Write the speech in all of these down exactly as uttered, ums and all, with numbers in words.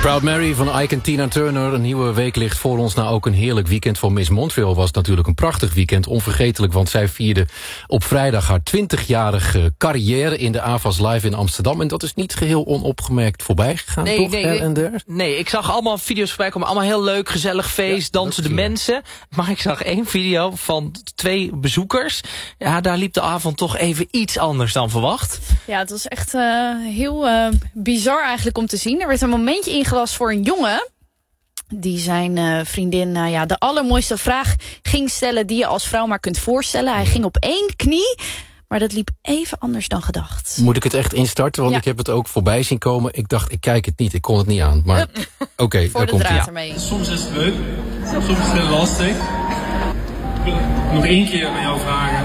Proud Mary van Ike en Tina Turner. Een nieuwe week ligt voor ons. Nou, ook een heerlijk weekend voor Miss Montreal was natuurlijk een prachtig weekend. Onvergetelijk, want zij vierde op vrijdag haar twintigjarige carrière in de A V A S Live in Amsterdam. En dat is niet geheel onopgemerkt voorbij gegaan, nee, toch? Nee, er nee, en der? nee, ik zag allemaal video's voorbij komen. Allemaal heel leuk, gezellig feest, ja, dansende mensen. Maar ik zag één video van twee bezoekers. Ja, daar liep de avond toch even iets anders dan verwacht. Ja, het was echt uh, heel uh, bizar eigenlijk om te zien. Er werd een momentje ingelast voor een jongen die zijn uh, vriendin uh, ja, de allermooiste vraag ging stellen die je als vrouw maar kunt voorstellen. Hij ging op één knie, maar dat liep even anders dan gedacht. Moet ik het echt instarten? Want ja. ik heb het ook voorbij zien komen. Ik dacht, ik kijk het niet, ik kon het niet aan. Maar oké, okay, voor daar de komt draad hij. ermee. Soms is het leuk, soms is het heel lastig. Ik wil nog één keer aan jou vragen.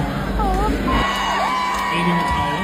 Eén iemand houden.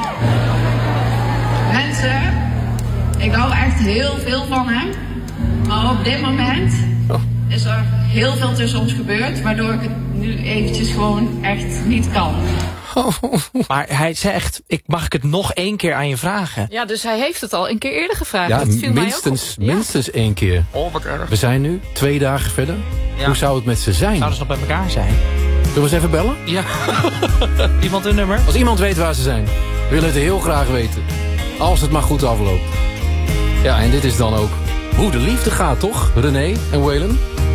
Mensen, ik hou echt heel veel van hem. Maar op dit moment oh. is er heel veel tussen ons gebeurd, waardoor ik het nu eventjes gewoon echt niet kan. Maar hij zegt, ik, mag ik het nog één keer aan je vragen? Ja, dus hij heeft het al een keer eerder gevraagd. Ja, dat viel minstens, mij ook op. minstens ja. één keer. Oh, wat erg. We zijn nu twee dagen verder. Ja. Hoe zou het met ze zijn? Zouden ze nog bij elkaar zijn? Zullen we eens even bellen? Ja. Iemand een nummer? Als iemand weet waar ze zijn, we willen het heel graag weten. Als het maar goed afloopt. Ja, en dit is dan ook hoe de liefde gaat, toch? René en Waylon?